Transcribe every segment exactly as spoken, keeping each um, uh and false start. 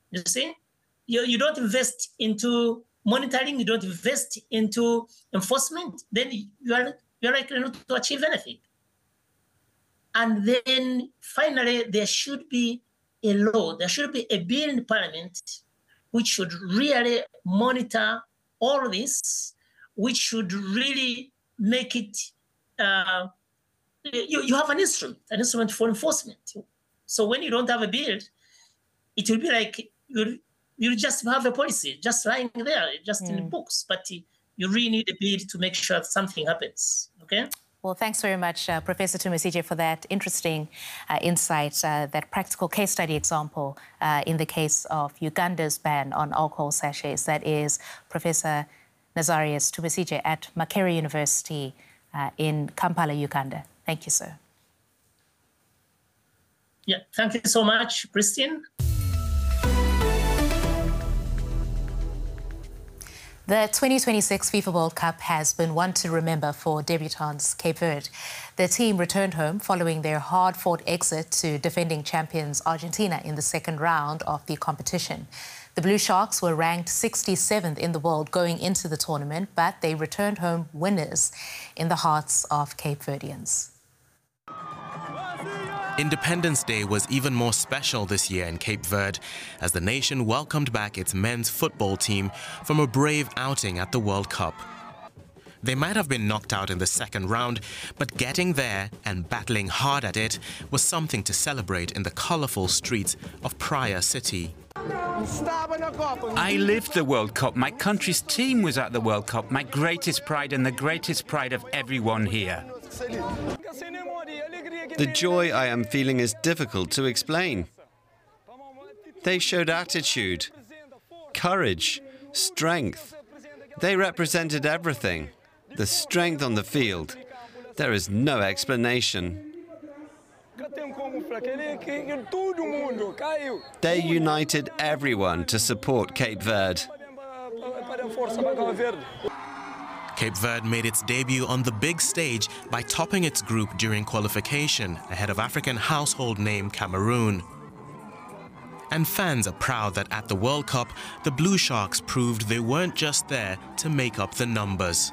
You see, you, you don't invest into monitoring, you don't invest into enforcement, then you are you're likely not to achieve anything. And then finally, there should be a law, there should be a bill in Parliament which should really monitor all this, which should really make it, uh, you, you have an instrument, an instrument for enforcement. So when you don't have a bill, it will be like you you just have a policy just lying there, just mm. in the books, but you really need a bill to make sure something happens, okay? Well, thanks very much, uh, Professor Tumusije, for that interesting uh, insight, uh, that practical case study example uh, in the case of Uganda's ban on alcohol sachets. That is Professor Nazarius Tumusije at Makerere University uh, in Kampala, Uganda. Thank you, sir. Yeah, thank you so much, Christine. The twenty twenty-six FIFA World Cup has been one to remember for debutants Cape Verde. The team returned home following their hard-fought exit to defending champions Argentina in the second round of the competition. The Blue Sharks were ranked sixty-seventh in the world going into the tournament, but they returned home winners in the hearts of Cape Verdeans. Independence Day was even more special this year in Cape Verde as the nation welcomed back its men's football team from a brave outing at the World Cup. They might have been knocked out in the second round, but getting there and battling hard at it was something to celebrate in the colorful streets of Praia City. I lived the World Cup. My country's team was at the World Cup. My greatest pride and the greatest pride of everyone here. The joy I am feeling is difficult to explain. They showed attitude, courage, strength. They represented everything. The strength on the field. There is no explanation. They united everyone to support Cape Verde. Cape Verde made its debut on the big stage by topping its group during qualification ahead of African household name Cameroon. And fans are proud that at the World Cup, the Blue Sharks proved they weren't just there to make up the numbers.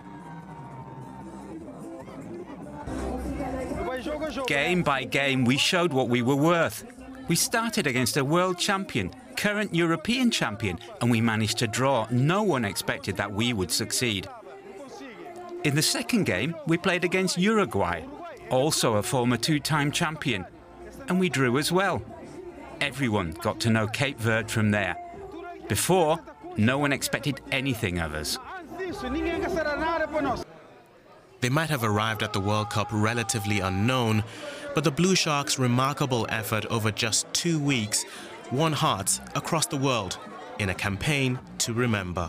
Game by game, we showed what we were worth. We started against a world champion, current European champion, and we managed to draw. No one expected that we would succeed. In the second game, we played against Uruguay, also a former two-time champion, and we drew as well. Everyone got to know Cape Verde from there. Before, no one expected anything of us. They might have arrived at the World Cup relatively unknown, but the Blue Sharks' remarkable effort over just two weeks won hearts across the world in a campaign to remember.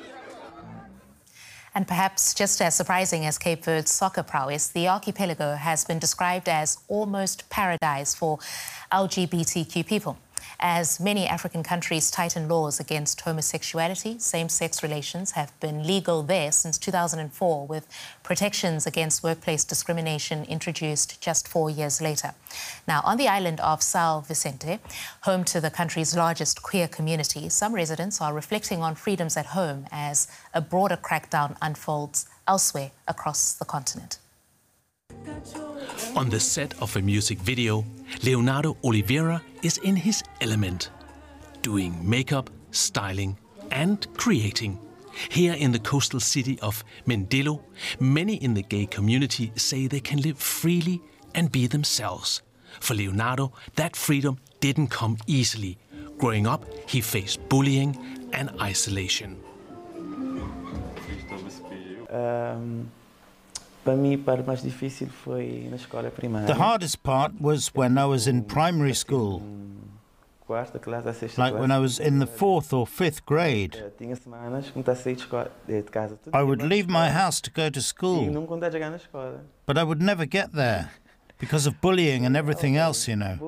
And perhaps just as surprising as Cape Verde's soccer prowess, the archipelago has been described as almost paradise for L G B T Q people. As many African countries tighten laws against homosexuality, same-sex relations have been legal there since two thousand four, with protections against workplace discrimination introduced just four years later. Now, on the island of São Vicente, home to the country's largest queer community, some residents are reflecting on freedoms at home as a broader crackdown unfolds elsewhere across the continent. On the set of a music video, Leonardo Oliveira is in his element, doing makeup, styling and creating. Here in the coastal city of Mindelo, many in the gay community say they can live freely and be themselves. For Leonardo, that freedom didn't come easily. Growing up, he faced bullying and isolation. Um... The hardest part was when I was in primary school, like when I was in the fourth or fifth grade. I would leave my house to go to school, but I would never get there because of bullying and everything else, you know.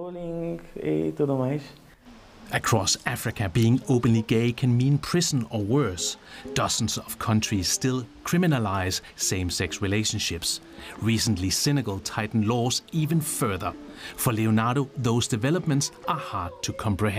Across Africa, being openly gay can mean prison or worse. Dozens of countries still criminalize same-sex relationships. Recently, Senegal tightened laws even further. For Leonardo, those developments are hard to comprehend.